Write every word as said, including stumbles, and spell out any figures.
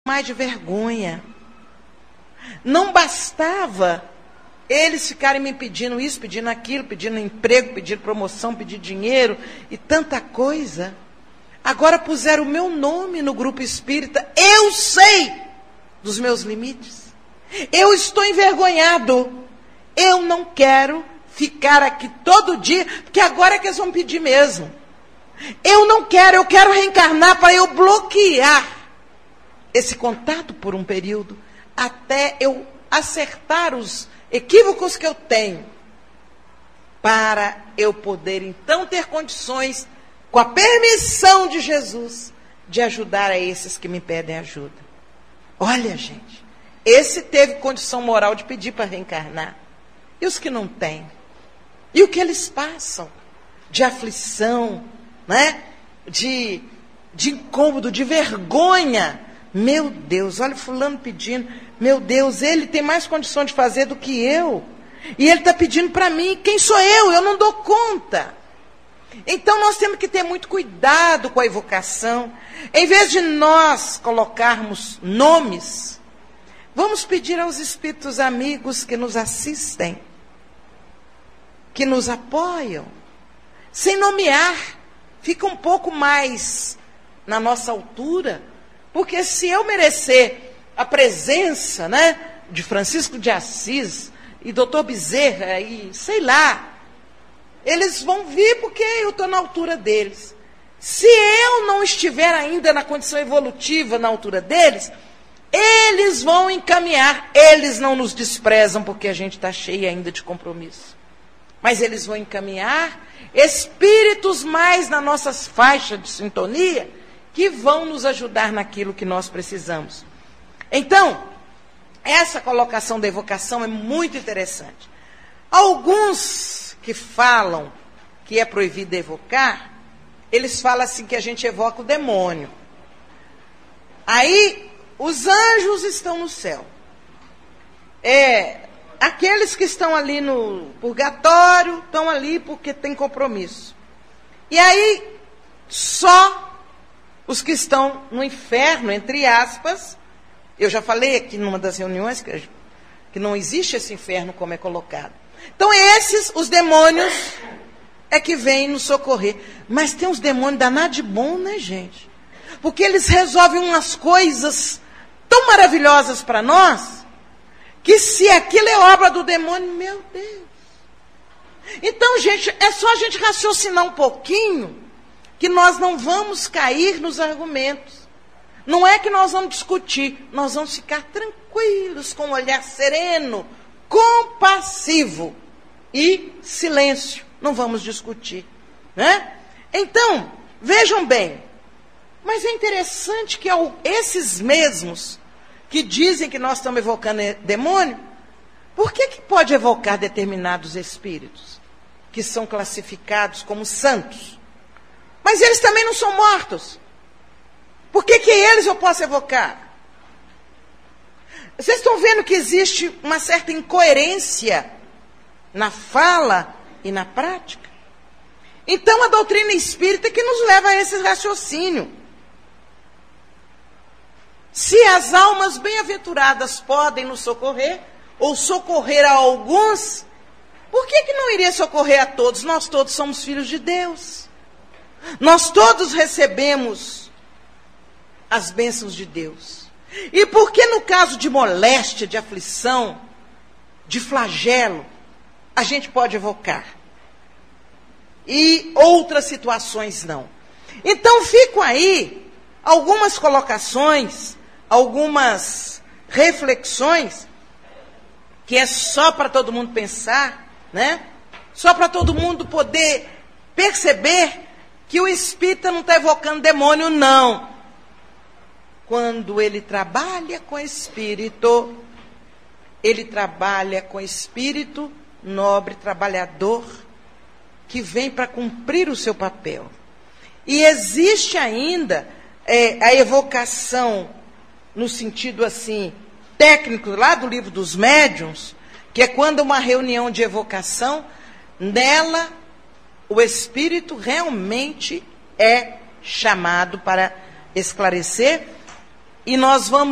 mais de vergonha. Não bastava eles ficarem me pedindo isso, pedindo aquilo, pedindo emprego, pedindo promoção, pedindo dinheiro e tanta coisa. Agora puseram o meu nome no grupo espírita. Eu sei dos meus limites. Eu estou envergonhado. Eu não quero ficar aqui todo dia, porque agora é que eles vão pedir mesmo. Eu não quero, eu quero reencarnar para eu bloquear esse contato por um período, até eu acertar os equívocos que eu tenho, para eu poder então ter condições, com a permissão de Jesus, de ajudar a esses que me pedem ajuda. Olha, gente, esse teve condição moral de pedir para reencarnar. E os que não têm? E o que eles passam? De aflição, né? de, de incômodo, de vergonha. Meu Deus, olha fulano pedindo. Meu Deus, ele tem mais condição de fazer do que eu. E ele está pedindo para mim. Quem sou eu? Eu não dou conta. Então nós temos que ter muito cuidado com a evocação. Em vez de nós colocarmos nomes, vamos pedir aos espíritos amigos que nos assistem, que nos apoiam, sem nomear. Fica um pouco mais na nossa altura. Porque se eu merecer a presença, né, de Francisco de Assis e doutor Bezerra e sei lá, eles vão vir porque eu estou na altura deles. Se eu não estiver ainda na condição evolutiva na altura deles, eles vão encaminhar. Eles não nos desprezam porque a gente está cheio ainda de compromisso. Mas eles vão encaminhar espíritos mais na nossas faixas de sintonia, que vão nos ajudar naquilo que nós precisamos. Então, essa colocação da evocação é muito interessante. Alguns que falam que é proibido evocar, eles falam assim que a gente evoca o demônio. Aí, os anjos estão no céu. É, aqueles que estão ali no purgatório, estão ali porque tem compromisso. E aí, só os que estão no inferno, entre aspas, eu já falei aqui numa das reuniões que, que não existe esse inferno como é colocado. Então esses, os demônios, é que vêm nos socorrer. Mas tem uns demônios danados de bom, né, gente? Porque eles resolvem umas coisas tão maravilhosas para nós, que se aquilo é obra do demônio, meu Deus. Então, gente, é só a gente raciocinar um pouquinho, que nós não vamos cair nos argumentos. Não é que nós vamos discutir, nós vamos ficar tranquilos, com um olhar sereno, compassivo e silêncio. Não vamos discutir, né? Então, vejam bem, mas é interessante que esses mesmos que dizem que nós estamos evocando demônio, por que que pode evocar determinados espíritos que são classificados como santos? Mas eles também não são mortos. Por que que eles eu posso evocar? Vocês estão vendo que existe uma certa incoerência na fala e na prática? Então a doutrina espírita é que nos leva a esse raciocínio. Se as almas bem-aventuradas podem nos socorrer, ou socorrer a alguns, por que que não iria socorrer a todos? Nós todos somos filhos de Deus. Nós todos recebemos as bênçãos de Deus. E por que no caso de moléstia, de aflição, de flagelo, a gente pode evocar? E outras situações não. Então ficam aí algumas colocações, algumas reflexões, que é só para todo mundo pensar, né? Só para todo mundo poder perceber que o espírita não está evocando demônio, não. Quando ele trabalha com espírito, ele trabalha com espírito nobre, trabalhador, que vem para cumprir o seu papel. E existe ainda é, a evocação, no sentido assim, técnico, lá do livro dos médiuns, que é quando uma reunião de evocação, nela o espírito realmente é chamado para esclarecer, e nós vamos